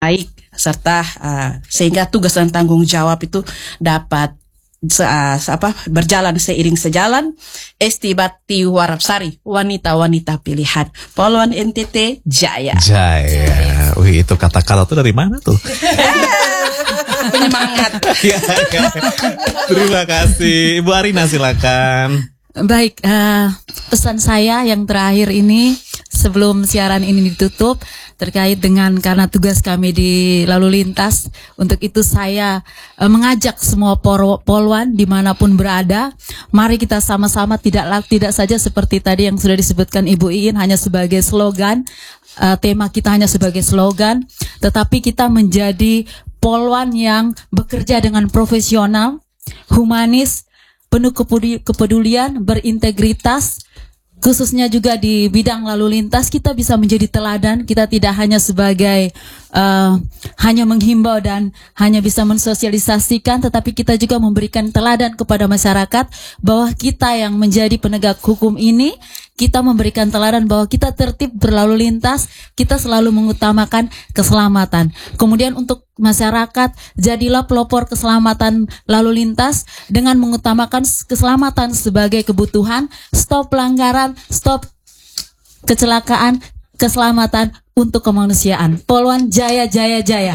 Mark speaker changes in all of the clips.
Speaker 1: baik serta sehingga tugas dan tanggung jawab itu dapat berjalan seiring sejalan. Esti Bakti Warapsari, wanita-wanita pilihan Poluan NTT Jaya.
Speaker 2: Jaya. Wih, itu kata-kata tuh dari mana tuh?
Speaker 1: Penyemangat.
Speaker 2: Terima kasih. Ibu Arina silakan.
Speaker 3: Baik, pesan saya yang terakhir ini sebelum siaran ini ditutup terkait dengan karena tugas kami di lalu lintas. Untuk itu saya mengajak semua poluan dimanapun berada, mari kita sama-sama tidak saja seperti tadi yang sudah disebutkan Ibu Iin hanya sebagai slogan, tema kita hanya sebagai slogan, tetapi kita menjadi poluan yang bekerja dengan profesional, humanis, penuh kepedulian, berintegritas, khususnya juga di bidang lalu lintas. Kita bisa menjadi teladan. Kita tidak hanya sebagai hanya menghimbau dan hanya bisa mensosialisasikan, tetapi kita juga memberikan teladan kepada masyarakat bahwa kita yang menjadi penegak hukum ini, kita memberikan teladan bahwa kita tertib berlalu lintas, kita selalu mengutamakan keselamatan. Kemudian untuk masyarakat, jadilah pelopor keselamatan lalu lintas dengan mengutamakan keselamatan sebagai kebutuhan, stop pelanggaran, stop kecelakaan, keselamatan untuk kemanusiaan. Poluan Jaya, Jaya, Jaya.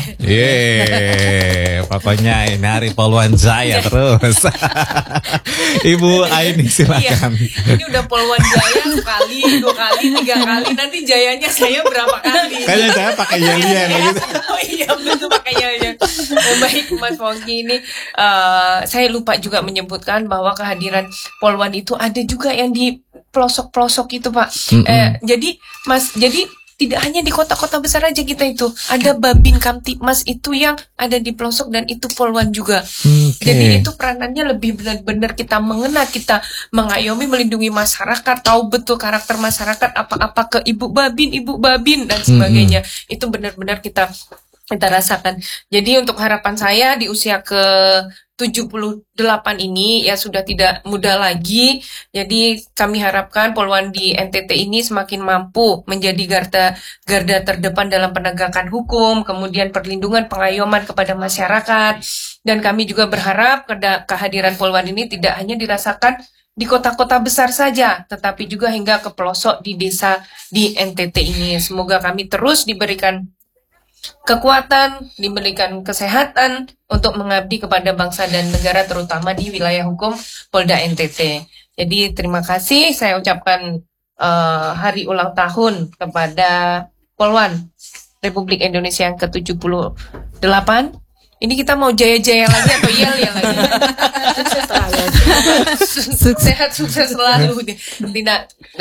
Speaker 2: Pokoknya ini hari Poluan Jaya terus. Ibu Aini silakan.
Speaker 4: Ini udah Poluan Jaya sekali, 2 kali, 3 kali. Nanti Jayanya saya berapa kali?
Speaker 2: Kayaknya saya pakai Yelian gitu.
Speaker 4: Oh iya betul pakai Yelian. Baik Mas Pongki, ini saya lupa juga menyebutkan bahwa kehadiran poluan itu ada juga yang di pelosok-pelosok itu Pak. Jadi tidak hanya di kota-kota besar aja kita itu. Ada Babin Kamtipmas itu yang ada di pelosok dan itu poluan juga. Jadi itu peranannya lebih benar-benar kita mengena, kita mengayomi, melindungi masyarakat, tahu betul karakter masyarakat, apa-apa ke Ibu Babin dan sebagainya. Itu benar-benar kita rasakan. Jadi untuk harapan saya di usia ke 78 ini ya sudah tidak muda lagi. Jadi kami harapkan poluan di NTT ini semakin mampu menjadi garda terdepan dalam penegakan hukum, kemudian perlindungan pengayoman kepada masyarakat. Dan kami juga berharap kehadiran poluan ini tidak hanya dirasakan di kota-kota besar saja, tetapi juga hingga ke pelosok di desa di NTT ini. Semoga kami terus diberikan kekuatan, diberikan kesehatan untuk mengabdi kepada bangsa dan negara, terutama di wilayah hukum Polda NTT. Jadi terima kasih saya ucapkan hari ulang tahun kepada Poluan Republik Indonesia yang ke-78. Ini kita mau jaya-jaya lagi atau yel-yel lagi? Sukses selalu. Sehat, sukses selalu. Tidak,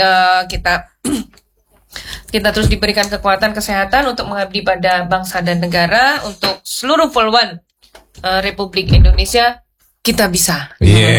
Speaker 4: kita terus diberikan kekuatan kesehatan untuk mengabdi pada bangsa dan negara. Untuk seluruh poluan Republik Indonesia, kita bisa.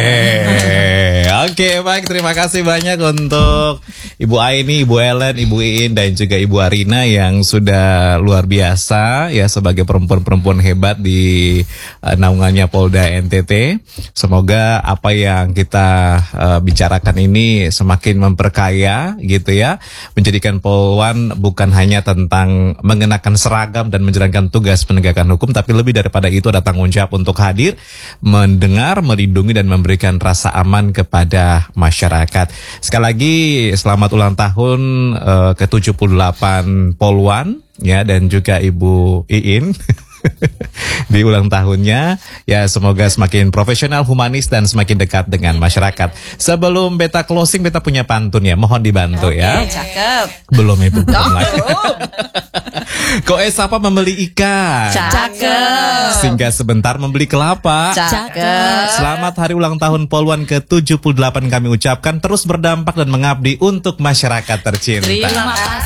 Speaker 2: Oke, baik, terima kasih banyak untuk Ibu Aini, Ibu Ellen, Ibu Iin, dan juga Ibu Arina yang sudah luar biasa ya sebagai perempuan-perempuan hebat di naungannya Polda NTT. Semoga apa yang kita bicarakan ini semakin memperkaya gitu ya, menjadikan poluan bukan hanya tentang mengenakan seragam dan menjalankan tugas penegakan hukum, tapi lebih daripada itu ada tanggung jawab untuk hadir, mendengar, melindungi, dan memberikan rasa aman kepada masyarakat. Sekali lagi selamat ulang tahun ke-78 Poluan ya, dan juga Ibu Iin di ulang tahunnya ya. Semoga semakin profesional, humanis, dan semakin dekat dengan masyarakat. Sebelum beta closing, beta punya pantun ya, mohon dibantu ya.
Speaker 1: Cakep.
Speaker 2: Belum Ibu, belum lagi. Koes apa membeli ikan?
Speaker 1: Cakep.
Speaker 2: Singgah sebentar membeli kelapa.
Speaker 1: Cakep.
Speaker 2: Selamat hari ulang tahun Poluan ke-78 kami ucapkan, terus berdampak dan mengabdi untuk masyarakat tercinta.
Speaker 1: Terima kasih.